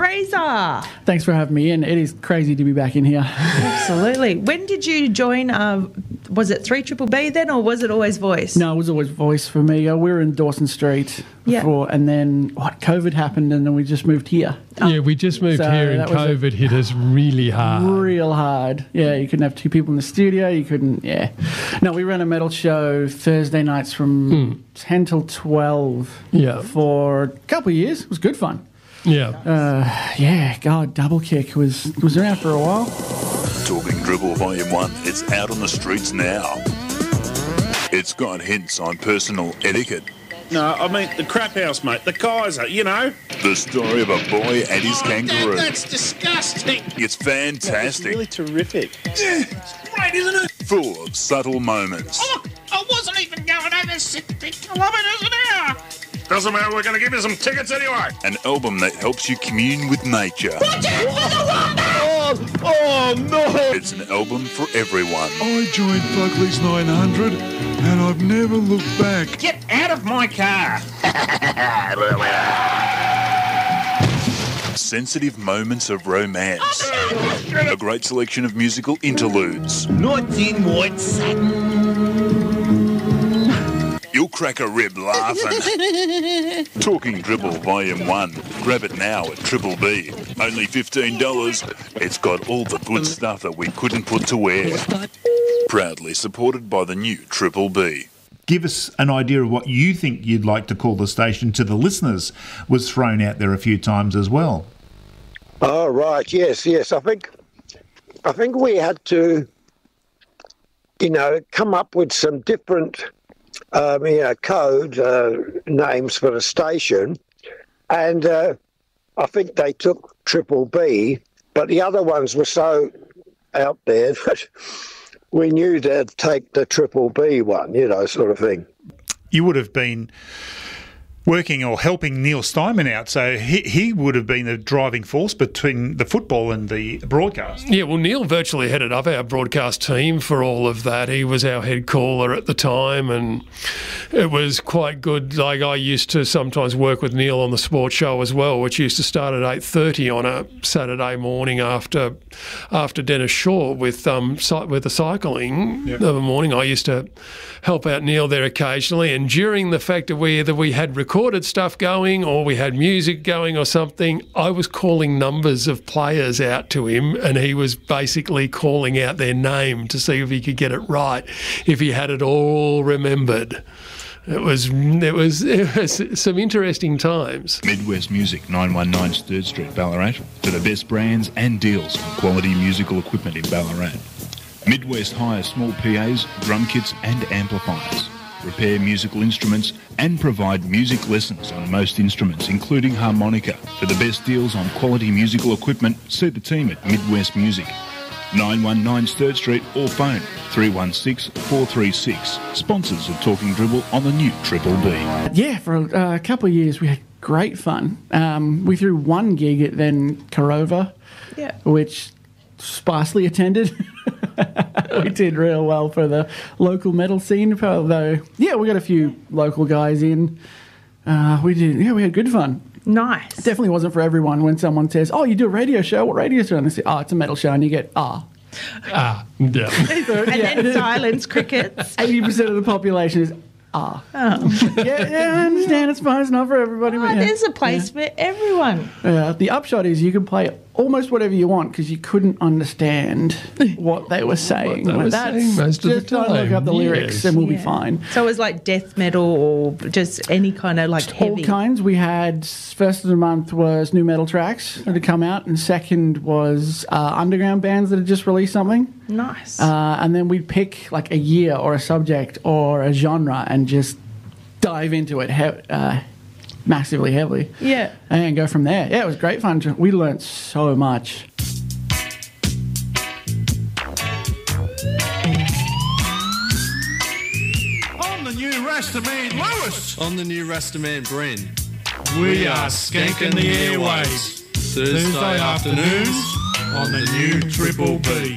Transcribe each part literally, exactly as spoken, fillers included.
Fraser. Thanks for having me in. It is crazy to be back in here. Absolutely. When did you join, uh, was it three Triple B then, or was it always Voice? No, it was always Voice for me. Uh, we were in Dawson Street before, yeah. and then what, COVID happened, and then we just moved here. Yeah, we just moved so here, and COVID a, hit us really hard. Real hard. Yeah, you couldn't have two people in the studio. You couldn't, yeah. No, we ran a metal show Thursday nights from mm. ten till twelve yeah. for a couple of years. It was good fun. Yeah. Uh, yeah, God, Double Kick was was around for a while. Talking Dribble Volume one, it's out on the streets now. It's got hints on personal etiquette. No, I mean the crap house, mate. The Kaiser, you know. The story of a boy and his oh, kangaroo. Dad, that's disgusting. It's fantastic. Yeah, it's really terrific. Yeah, it's great, isn't it? Full of subtle moments. Oh, I wasn't even going over sixty kilometres an hour. Doesn't matter, we're going to give you some tickets anyway. An album that helps you commune with nature. Watch out for the wombat! Oh, oh, no! It's an album for everyone. I joined Buckley's nine hundred and I've never looked back. Get out of my car! Sensitive moments of romance. A great selection of musical interludes. Nights in white satin. You'll crack a rib laughing. Talking Dribble Volume one. Grab it now at Triple B. Only fifteen dollars. It's got all the good stuff that we couldn't put to wear. Proudly supported by the new Triple B. Give us an idea of what you think you'd like to call the station to the listeners was thrown out there a few times as well. Oh, right. Yes, yes. I think, I think we had to, you know, come up with some different... Um, you know, code uh, names for the station, and uh, I think they took Triple B, but the other ones were so out there that we knew they'd take the Triple B one, you know, sort of thing. You would have been working or helping Neil Steinman out, so he, he would have been the driving force between the football and the broadcast. Yeah, well, Neil virtually headed up our broadcast team for all of that. He was our head caller at the time, and it was quite good. Like, I used to sometimes work with Neil on the sports show as well, which used to start at eight thirty on a Saturday morning after after Dennis Shaw with um with the cycling yep. of the morning. I used to help out Neil there occasionally, and during the fact that we either we had recorded stuff going or we had music going or something, I was calling numbers of players out to him, and he was basically calling out their name to see if he could get it right, if he had it all remembered. It was it was, it was some interesting times. Midwest Music, nine one nine Third Street, Ballarat, for the best brands and deals on quality musical equipment in Ballarat. Midwest hires small P As, drum kits and amplifiers. Repair musical instruments and provide music lessons on most instruments, including harmonica. For the best deals on quality musical equipment, see the team at Midwest Music, nine one nine Third Street, or phone three one six, four three six. Sponsors of Talking Dribble on the new Triple B. Yeah, for a, a couple of years we had great fun. Um, we threw one gig at then Karova, yeah. which sparsely attended. We did real well for the local metal scene, although, yeah, we got a few local guys in. Uh, we did, yeah, we had good fun. Nice. It definitely wasn't for everyone when someone says, oh, you do a radio show? What radio show? And they say, oh, it's a metal show. And you get, ah. Ah, yeah. So, and yeah. then silence crickets. eighty percent of the population is, ah. Oh. yeah, yeah, I understand. It's fine. It's not for everybody. Oh, but yeah. There's a place yeah. for everyone. Uh, the upshot is you can play almost whatever you want because you couldn't understand what they were saying. What they were That's saying most of just the time. try to look up the Yes. lyrics and we'll Yeah. be fine. So it was like death metal or just any kind of like Just heavy. all kinds. We had first of the month was new metal tracks that had come out, and second was uh, underground bands that had just released something. Nice. Uh, and then we'd pick like a year or a subject or a genre and just dive into it he- uh, massively heavily. Yeah. And go from there. Yeah, it was great fun. We learnt so much. On the new Rastaman Lewis. On the new Rastaman Bren. We are skanking the airways. Thursday afternoons on the new Triple B.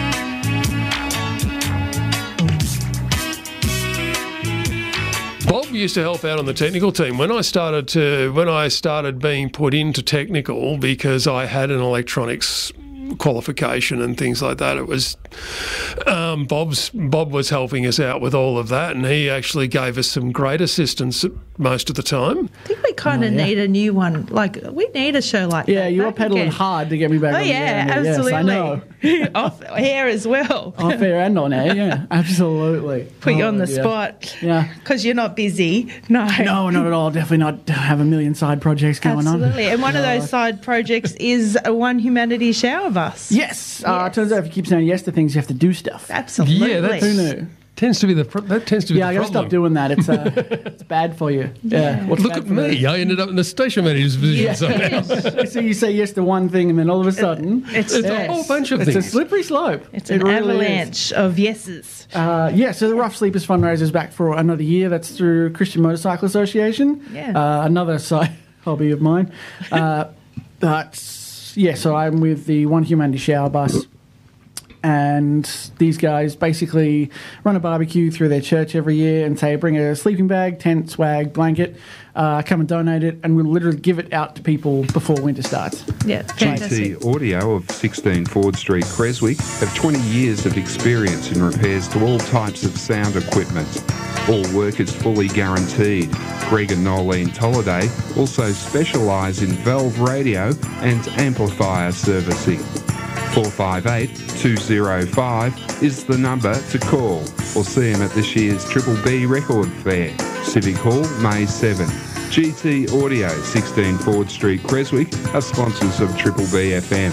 Bob used to help out on the technical team. When I started to, when I started being put into technical because I had an electronics qualification and things like that, it was um, Bob's Bob was helping us out with all of that, and he actually gave us some great assistance most of the time. I think we kind of Oh, yeah. need a new one. Like, we need a show like Yeah, that. you're back pedaling again. hard to get me back Oh on the air. yeah, Yes, absolutely. I know. Off air as well. Off air and on air, yeah, absolutely. Put you Oh, on the dear. spot. Yeah. Because you're not busy. No. No, not at all. Definitely not have a million side projects going on. Absolutely. And one of No. those side projects is a One Humanity Shower Bus. Yes. Uh, Yes. turns out if you keep saying yes to things, you have to do stuff. Absolutely. Yeah, that's- Who knew? Tends to be the pro- that tends to be Yeah, I the got to problem. stop doing that. It's uh, it's bad for you. Yeah. What's Look bad at for me. I ended up in the station manager's position Yeah. somehow. So you say yes to one thing, and then all of a sudden, It's, It's a whole bunch of it's a things. slippery slope. it's It an really is. avalanche of yeses. Uh, yeah, so the Rough Sleepers fundraiser is back for another year. That's through Christian Motorcycle Association. Yeah. Uh, another side hobby of mine. Uh, but yeah, so I'm with the One Humanity Shower Bus. And these guys basically run a barbecue through their church every year and say, bring a sleeping bag, tent, swag, blanket, uh, come and donate it, and we'll literally give it out to people before winter starts. Yeah, G T fantastic. Audio of sixteen Ford Street, Creswick, have twenty years of experience in repairs to all types of sound equipment. All work is fully guaranteed. Greg and Nolene Tolliday also specialise in valve radio and amplifier servicing. four five eight, two oh five is the number to call, or see him at this year's Triple B Record Fair, Civic Hall, May seventh. G T Audio, sixteen Ford Street, Creswick, are sponsors of Triple B F M.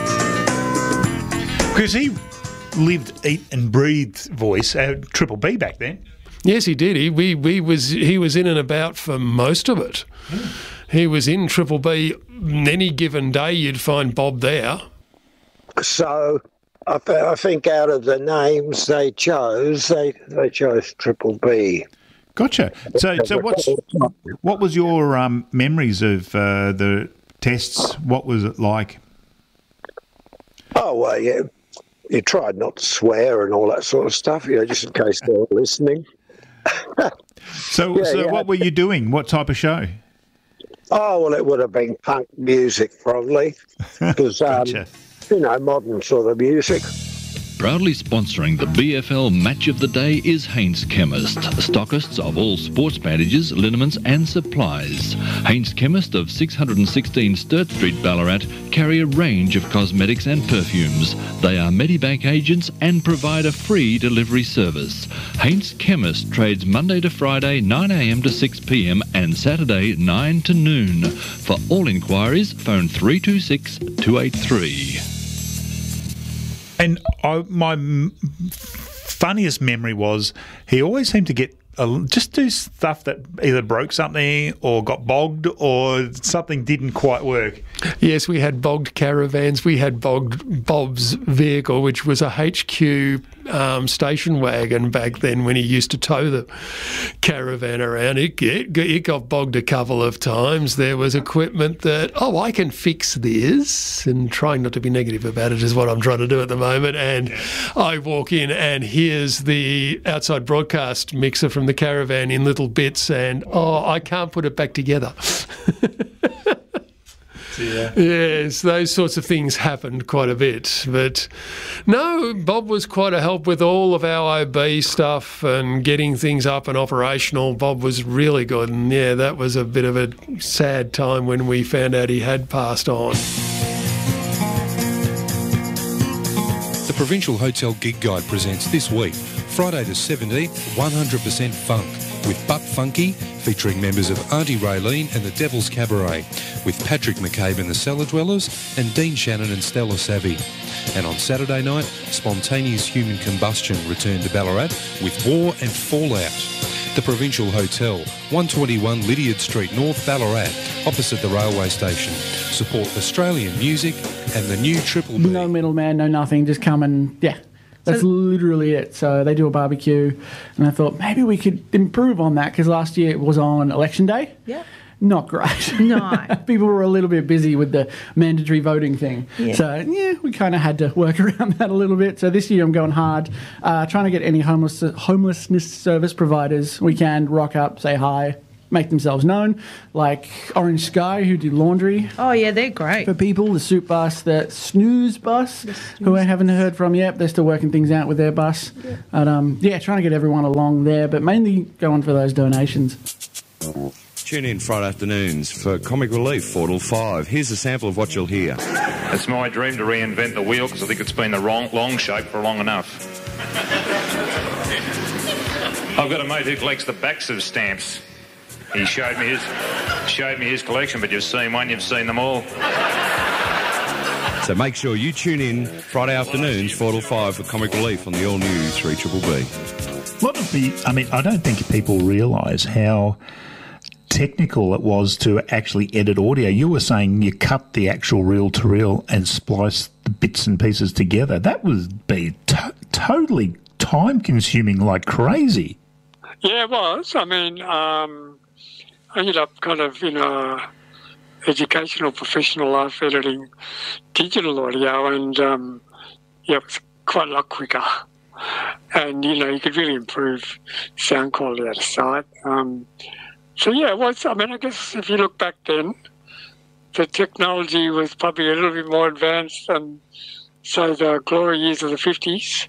Because he lived, eat and breathed voice at Triple B back then. Yes, he did. He we, we was he was in and about for most of it. He was in Triple B. Any given day, you'd find Bob there. So I, th- I think out of the names they chose, they, they chose Triple B. Gotcha. So, so what's what was your um, memories of uh, the tests? What was it like? Oh, well, yeah. You tried not to swear and all that sort of stuff, you know, just in case they were listening. So, Yeah, so yeah. what were you doing? What type of show? Oh, well, it would have been punk music, probably. Because, um, Gotcha. you know, modern sort of music. Proudly sponsoring the B F L Match of the Day is Haynes Chemist, stockists of all sports bandages, liniments and supplies. Haynes Chemist of six sixteen Sturt Street, Ballarat, carry a range of cosmetics and perfumes. They are Medibank agents and provide a free delivery service. Haynes Chemist trades Monday to Friday nine a m to six p m and Saturday nine to noon. For all inquiries, phone three two six, two eight three. And I, my m- funniest memory was he always seemed to get a, just do stuff that either broke something or got bogged or something didn't quite work. Yes, we had bogged caravans. We had bogged Bob's vehicle, which was a H Q um, station wagon back then when he used to tow the caravan around. It, it, it got bogged a couple of times. There was equipment that, oh, I can fix this, and trying not to be negative about it is what I'm trying to do at the moment. And I walk in and here's the outside broadcast mixer from the caravan in little bits, and, oh, I can't put it back together. Yeah. Yes, those sorts of things happened quite a bit. But no, Bob was quite a help with all of our O B stuff and getting things up and operational. Bob was really good. And yeah, that was a bit of a sad time when we found out he had passed on. The Provincial Hotel Gig Guide presents this week, Friday the seventeenth, one hundred percent Funk, with Butt Funky, featuring members of Auntie Raylene and the Devil's Cabaret, with Patrick McCabe and the Cellar Dwellers, and Dean Shannon and Stella Savvy. And on Saturday night, Spontaneous Human Combustion returned to Ballarat with War and Fallout. The Provincial Hotel, one twenty-one Lydiard Street, North Ballarat, opposite the railway station. Support Australian music and the new Triple B. No middleman, no nothing, just come and, yeah. That's literally it. So they do a barbecue, and I thought maybe we could improve on that because last year it was on election day. Yeah. not great. No. People were a little bit busy with the mandatory voting thing. Yeah. So, yeah, we kind of had to work around that a little bit. So this year I'm going hard, uh, trying to get any homeless homelessness service providers we can rock up, say hi, make themselves known, like Orange Sky, who do laundry. Oh, yeah, they're great. For people, the Soup Bus, the Snooze Bus, who I haven't heard from yet. They're still working things out with their bus. Yeah. But, um, yeah, trying to get everyone along there, but mainly going for those donations. Tune in Friday afternoons for Comic Relief, four till five. Here's a sample of what you'll hear. It's my dream to reinvent the wheel because I think it's been the wrong, long shape for long enough. I've got a mate who collects the backs of stamps. He showed me his showed me his collection, but you've seen one, you've seen them all. So make sure you tune in Friday afternoons, four till five for Comic Relief on the all-new three B B. What would be, I mean, I don't think people realise how technical it was to actually edit audio. You were saying you cut the actual reel-to-reel and splice the bits and pieces together. That would be to- totally time-consuming like crazy. Yeah, it was. I mean, um, I ended up kind of in a educational professional life editing digital audio, and um, yeah, it was quite a lot quicker. And, you know, you could really improve sound quality at a site. Um, so, yeah, it was, I mean, I guess if you look back then, the technology was probably a little bit more advanced than, say, the glory years of the fifties.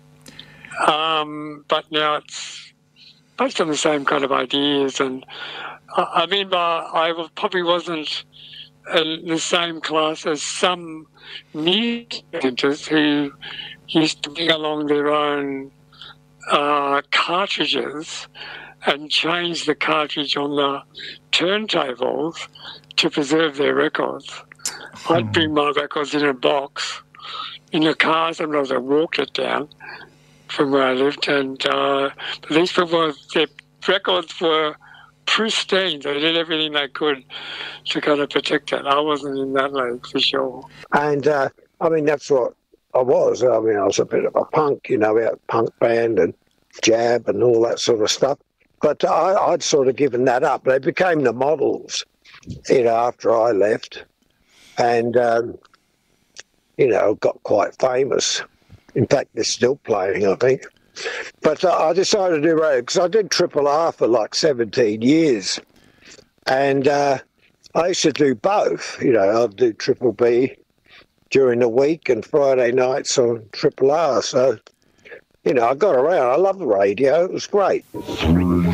Um, but now it's based on the same kind of ideas. And I, I mean, I probably wasn't in the same class as some new presenters who used to bring along their own uh, cartridges and change the cartridge on the turntables to preserve their records. Oh. I'd bring my records in a box in the car. Sometimes I walked it down from where I lived, and uh, these people, their records were pristine. They did everything they could to kind of protect it. I wasn't in that league for sure. And, uh, I mean, that's what I was. I mean, I was a bit of a punk, you know, out punk band and jab and all that sort of stuff. But I, I'd sort of given that up. They became the models, you know, after I left. And, um, you know, got quite famous. In fact, they're still playing, I think. But uh, I decided to do radio because I did Triple R for like seventeen years. And uh, I used to do both. You know, I'd do Triple B during the week and Friday nights on Triple R. So, you know, I got around. I love the radio. It was great.